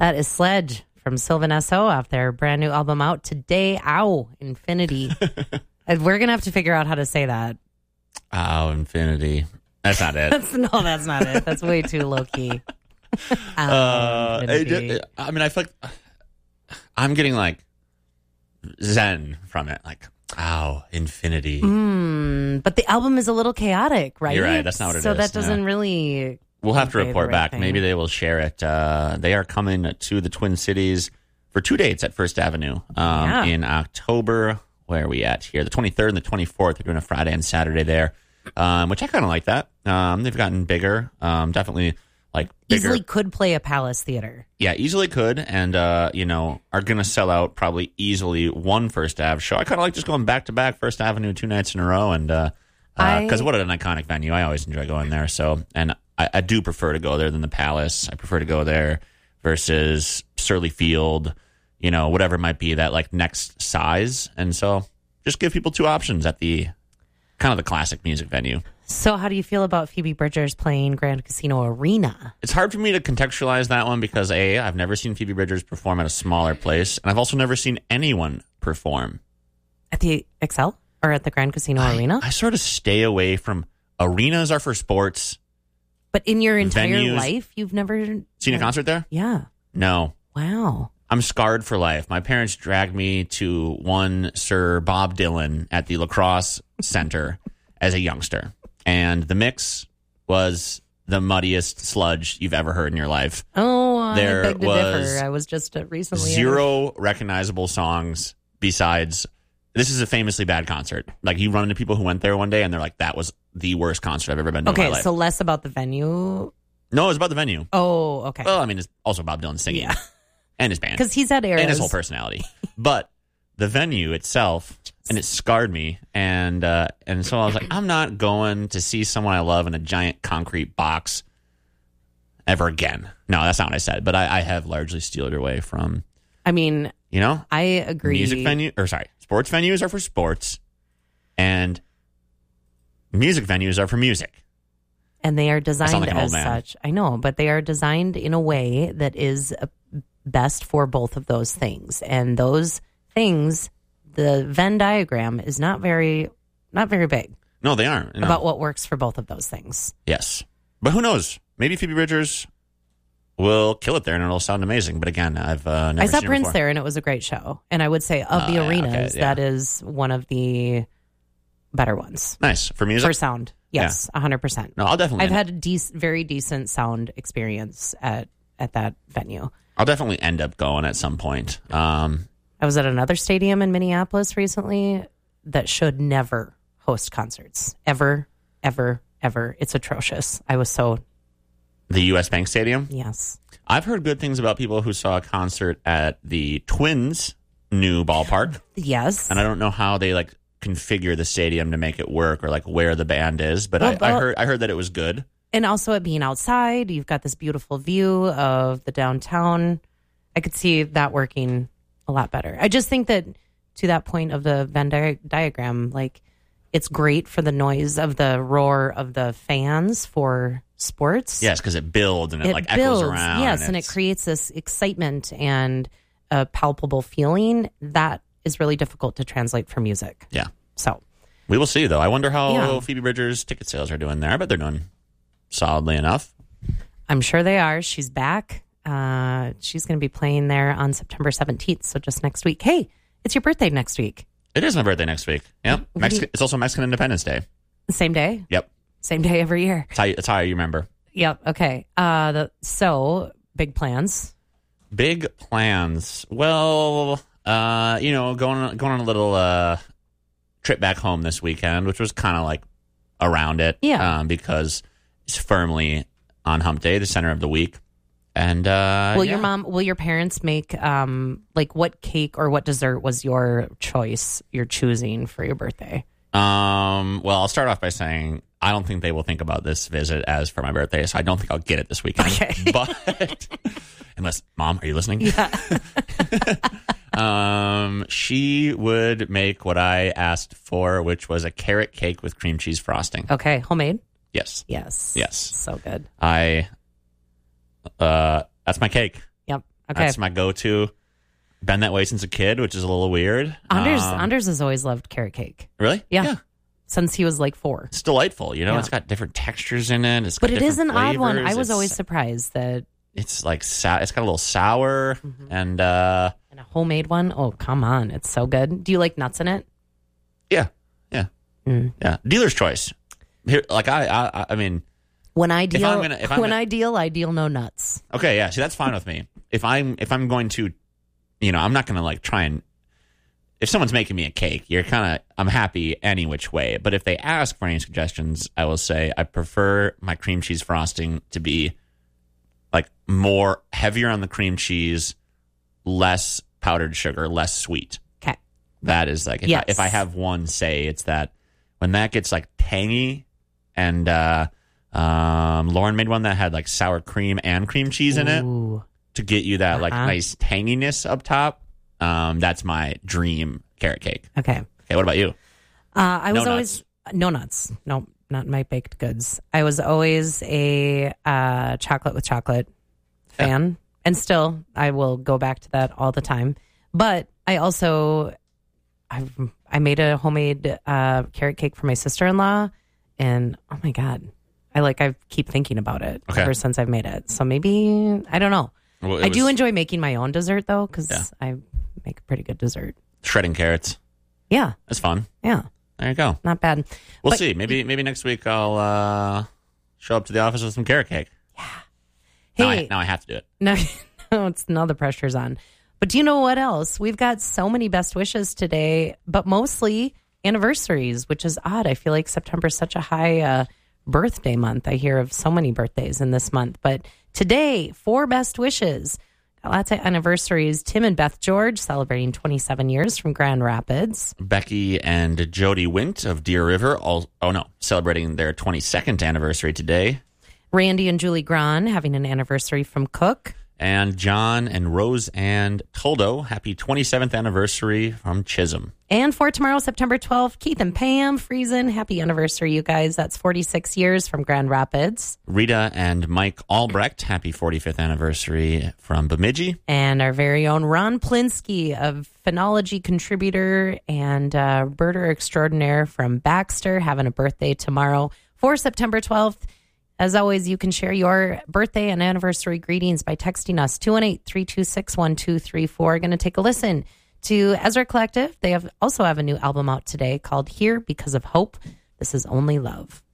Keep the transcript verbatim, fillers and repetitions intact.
That is Sledge from Sylvan S O off their brand new album out today. Ow, Infinity. And we're going to have to figure out how to say that. Ow, Infinity. That's not it. That's, no, that's not it. That's way too low key. uh, it just, I mean, I feel like I'm getting like zen from it. Like, ow, Infinity. Mm, but the album is a little chaotic, right? You're right. That's not what it so is. So that doesn't yeah. really... We'll have to report right back. thing. Maybe they will share it. Uh, they are coming to the Twin Cities for two dates at First Avenue um, yeah. in October. Where are we at here? The twenty-third and the twenty-fourth. They're doing a Friday and Saturday there, um, which I kind of like that. Um, they've gotten bigger. Um, definitely like bigger. Easily could play a Palace Theater. Yeah, easily could. And, uh, you know, are going to sell out probably easily one First Ave show. I kind of like just going back to back First Avenue two nights in a row. And because uh, uh, what an iconic venue. I always enjoy going there. So, and I, I do prefer to go there than the Palace. I prefer to go there versus Surly Field, you know, whatever it might be, that like next size. And so just give people two options at the kind of the classic music venue. So how do you feel about Phoebe Bridgers playing Grand Casino Arena? It's hard for me to contextualize that one because A, I've never seen Phoebe Bridgers perform at a smaller place. And I've also never seen anyone perform. At the Excel or at the Grand Casino I, Arena? I sort of stay away from arenas are for sports. But in your entire Venues. life, you've never... Seen a concert there? Yeah. No. Wow. I'm scarred for life. My parents dragged me to one Sir Bob Dylan at the Lacrosse Center as a youngster. And the mix was the muddiest sludge you've ever heard in your life. Oh, There I beg to was differ. I was just uh, recently... Zero recognizable songs besides... This is a famously bad concert. Like, you run into people who went there one day and they're like, that was the worst concert I've ever been to Okay, in my life. so less about the venue. No, it was about the venue. Oh, okay. Well, I mean, it's also Bob Dylan singing. Yeah. And his band. Because he's had eras. And his whole personality. But the venue itself, and it scarred me. And uh, and so I was like, I'm not going to see someone I love in a giant concrete box ever again. No, that's not what I said. But I, I have largely steered away from, I mean, you know, I agree. music venue, or sorry, sports venues are for sports, and music venues are for music. And they are I designed sound like an old as man. such. I know, but they are designed in a way that is uh, best for both of those things. And those things, the Venn diagram is not very, not very big No, they aren't. No. about what works for both of those things. Yes. But who knows? Maybe Phoebe Bridgers will kill it there and it'll sound amazing. But again, I've uh, never I saw seen her Prince before. there and it was a great show. And I would say of the Uh, yeah, arenas, okay, yeah. that is one of the better ones. Nice. For music? For sound. Yes, one hundred percent. No, I'll definitely... I've had a dec- very decent sound experience at, at that venue. I'll definitely end up going at some point. Um, I was at another stadium in Minneapolis recently that should never host concerts. Ever, ever, ever. It's atrocious. I was so... the U S Bank Stadium? Yes. I've heard good things about people who saw a concert at the Twins' new ballpark. Yes. And I don't know how they, like, configure the stadium to make it work or, like, where the band is. But Well, I, I well- heard I heard that it was good. And also it being outside, you've got this beautiful view of the downtown. I could see that working a lot better. I just think that to that point of the Venn di- diagram, like it's great for the noise of the roar of the fans for sports. Yes, because it builds and it, It like, builds, echoes around. yes, and it it's- creates this excitement and a palpable feeling that is really difficult to translate for music. Yeah. So We will see, though. I wonder how Yeah. Phoebe Bridgers' ticket sales are doing there. I bet they're doing solidly enough. I'm sure they are. She's back. Uh, she's going to be playing there on September seventeenth, so just next week. Hey, it's your birthday next week. It is my birthday next week. Yep. What do you- Mexican, it's also Mexican Independence Day. Same day? Yep. Same day every year. That's how you, that's how you remember. Yep. Okay. Uh, the, so, big plans. Big plans. Well, uh, you know, going on, going on a little uh, trip back home this weekend, which was kind of like around it. Yeah. Um, because it's firmly on hump day, the center of the week. And uh, Will yeah. your mom, will your parents make, um, like, what cake or what dessert was your choice, you're choosing for your birthday? Um, well, I'll start off by saying I don't think they will think about this visit as for my birthday, so I don't think I'll get it this weekend. Okay. But unless, Mom, are you listening? Yeah. um, she would make what I asked for, which was a carrot cake with cream cheese frosting. Okay. Homemade? Yes. Yes. Yes. So good. I, uh, that's my cake. Yep. Okay. That's my go-to. Been that way since a kid, which is a little weird. Anders um, Anders has always loved carrot cake. Really? Yeah. yeah. Since he was like four. It's delightful. You know, Yeah. it's got different textures in it. It's got But it is an different odd one. flavors. I was It's- always surprised that. It's like, sou- it's got a little sour Mm-hmm. and, uh, And a homemade one? Oh, come on. It's so good. Do you like nuts in it? yeah, yeah, Mm. yeah. Dealer's choice. Here, like I, I, I mean, When I deal, I'm gonna- if I'm when gonna- I deal, I deal no nuts. okay, yeah. See, that's fine with me. If I'm, if I'm going to, you know, I'm not going to like try and. If someone's making me a cake, you're kind of, I'm happy any which way. But if they ask for any suggestions, I will say I prefer my cream cheese frosting to be like more heavier on the cream cheese, less powdered sugar, less sweet. Okay. That is like, if, Yes. I, if I have one say, it's that when that gets like tangy and uh, um, Lauren made one that had like sour cream and cream cheese in it Ooh. to get you that like Uh-huh. nice tanginess up top. Um, that's my dream carrot cake. Okay. Okay, what about you? Uh, I No was always no nuts. No, not my baked goods. I was always a uh, chocolate with chocolate fan, and still I will go back to that all the time. But I also I I made a homemade uh, carrot cake for my sister in law, and oh my god, I like I keep thinking about it Okay. ever since I've made it. So maybe I don't know. Well, it I do was enjoy making my own dessert though, because Yeah. I make a pretty good dessert. shredding carrots. Yeah, That's fun. yeah, There you go. not bad. We'll But- see. Maybe maybe next week I'll uh, show up to the office with some carrot cake. Now I, Hey, now I have to do it. no, no, it's now the pressure's on. But do you know what else? We've got so many best wishes today, but mostly anniversaries, which is odd. I feel like September is such a high uh, birthday month. I hear of so many birthdays in this month. But today, four best wishes. Got lots of anniversaries. Tim and Beth George celebrating twenty-seven years from Grand Rapids. Becky and Jody Wint of Deer River, all, oh no, celebrating their twenty-second anniversary today. Randy and Julie Gran having an anniversary from Cook. And John and Rose and Toldo, happy twenty-seventh anniversary from Chisholm. And for tomorrow, September twelfth, Keith and Pam Friesen. Happy anniversary, you guys. That's forty-six years from Grand Rapids. Rita and Mike Albrecht, happy forty-fifth anniversary from Bemidji. And our very own Ron Plinsky, a phenology contributor and uh, birder extraordinaire from Baxter, having a birthday tomorrow for September twelfth. As always, you can share your birthday and anniversary greetings by texting us two one eight, three two six, one two three four. Going to take a listen to Ezra Collective. They have also have a new album out today called Here Because of Hope. This is Only Love.